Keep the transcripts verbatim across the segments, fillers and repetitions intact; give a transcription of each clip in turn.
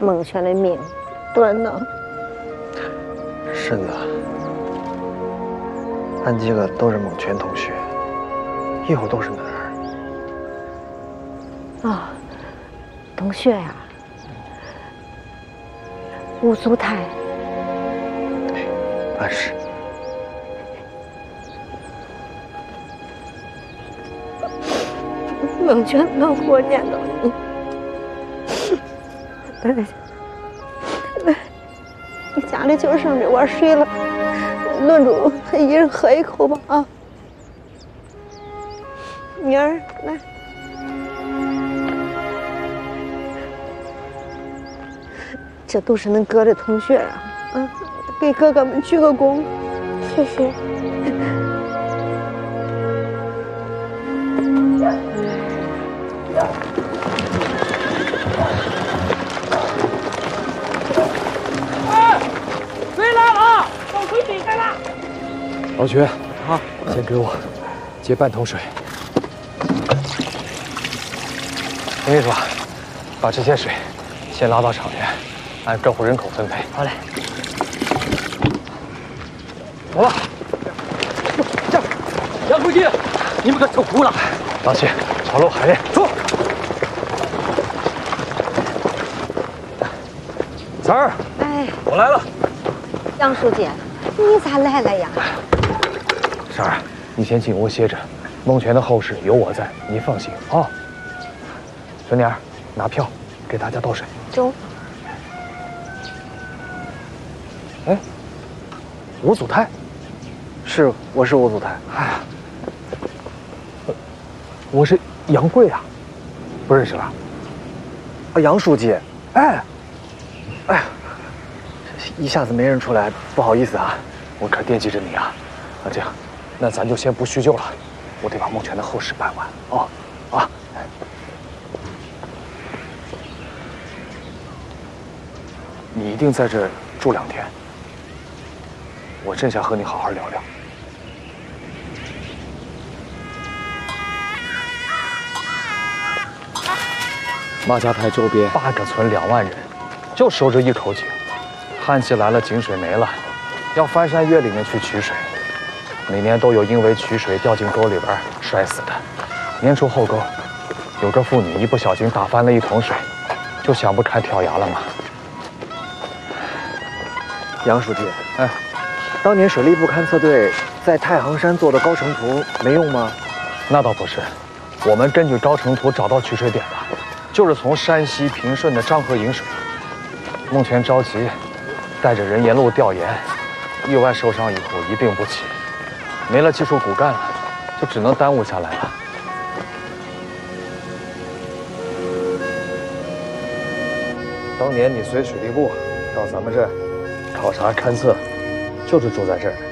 孟泉的命短呢。 是的，俺几个都是孟泉同学，以后都是男儿。 啊、哦，同学呀、啊，吴祖泰。 哎，俺是。 孟泉能活念叨你。来来来，你家里就剩这碗水了，轮住一人喝一口吧啊！妮儿，来，这都是恁哥的同学啊，啊，给哥哥们鞠个躬， 谢谢。 老徐，啊，先给我接半桶水。听秘书，把这些水先拉到厂里，按各户人口分配。 好嘞。 走了。这，杨书记，你们可臭哭了。老徐，朝楼海练，走。三儿， 哎， 我来了。 杨书记，你咋来了呀？ 三儿，你先进屋歇着，孟泉的后事有我在，你放心啊。孙妮儿，拿票给大家倒水。 中。 哎，吴祖泰， 是，我是吴祖泰。 哎呀，我是杨贵啊，不认识吧？ 啊，杨书记。 哎， 哎呀，一下子没认出来，不好意思啊。 我可惦记着你啊。那这样，那咱就先不叙旧了，我得把孟泉的后事办完哦。啊。你一定在这儿住两天，我正想和你好好聊聊。马家台周边八个村两万人，就守着一口井。旱季来了，井水没了，要翻山越岭的去取水。每年都有因为取水掉进沟里边摔死的。年初后沟，有个妇女一不小心打翻了一桶水，就想不开跳崖了嘛。 杨书记，哎，当年水利部勘测队在太行山做的高程图没用吗？ 那倒不是，我们根据高程图找到取水点了，就是从山西平顺的漳河引水。孟泉着急，带着人沿路调研，意外受伤以后一病不起，没了技术骨干了，就只能耽误下来了。当年你随水利部到咱们这儿考察勘测，就是住在这儿。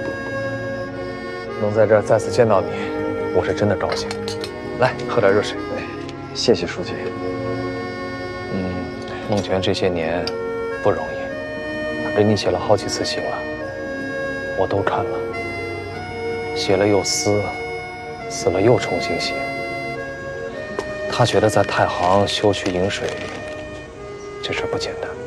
能在这儿再次见到你，我是真的高兴。来，喝点热水。 谢谢书记。 嗯，孟泉这些年不容易，他给你写了好几次信了，我都看了。写了又撕，撕了又重新写。他觉得在太行修渠引水，这事不简单。